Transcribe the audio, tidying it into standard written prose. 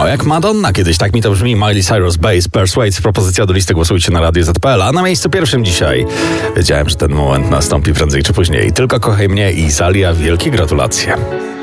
O, jak Madonna kiedyś, tak mi to brzmi. Miley Cyrus, Bass, Persuade, propozycja do listy, głosujcie na Radio ZPL. A na miejscu pierwszym dzisiaj wiedziałem, że ten moment nastąpi prędzej czy później. Tylko kochaj mnie i Zalia, wielkie gratulacje.